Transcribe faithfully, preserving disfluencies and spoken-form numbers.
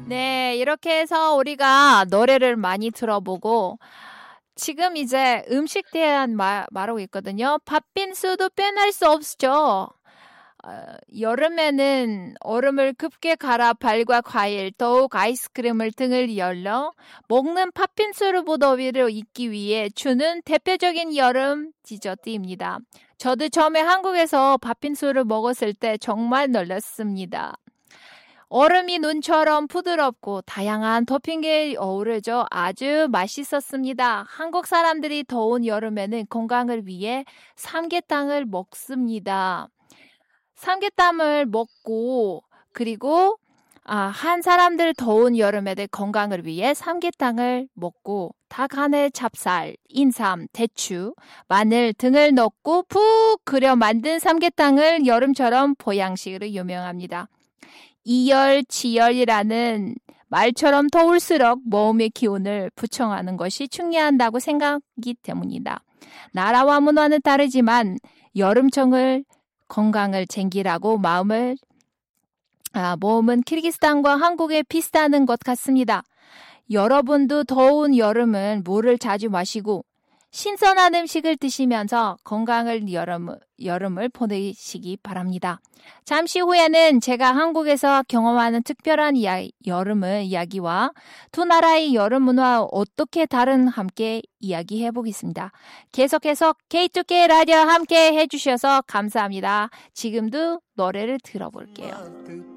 네, 이렇게 해서 우리가 노래를 많이 들어보고 지금 이제 음식 대한 말, 말하고 있거든요. 팥빙수도 빼낼 수 없죠. 어, 여름에는 얼음을 급게 갈아 발과 과일, 더욱 아이스크림을 등을 열러 먹는 팥빙수를 무더위를 잊기 위해 주는 대표적인 여름 디저트입니다. 저도 처음에 한국에서 팥빙수를 먹었을 때 정말 놀랐습니다. 얼음이 눈처럼 부드럽고 다양한 토핑이 어우러져 아주 맛있었습니다. 한국 사람들이 더운 여름에는 건강을 위해 삼계탕을 먹습니다. 삼계탕을 먹고 그리고 아, 한 사람들 더운 여름에 건강을 위해 삼계탕을 먹고 닭 안에 찹쌀, 인삼, 대추, 마늘 등을 넣고 푹 끓여 만든 삼계탕을 여름처럼 보양식으로 유명합니다. 이열치열이라는 말처럼 더울수록 몸의 기운을 부청하는 것이 중요하다고 생각하기 때문이다. 나라와 문화는 다르지만 여름철을 건강을 챙기라고 마음을 아, 모험은 키르기스탄과 한국에 비슷한 것 같습니다. 여러분도 더운 여름은 물을 자주 마시고 신선한 음식을 드시면서 건강을 여름, 여름을 보내시기 바랍니다. 잠시 후에는 제가 한국에서 경험하는 특별한 이야, 여름의 이야기와 두 나라의 여름 문화 어떻게 다른 함께 이야기해 보겠습니다. 계속해서 케이투케이 라디오 함께 해주셔서 감사합니다. 지금도 노래를 들어볼게요.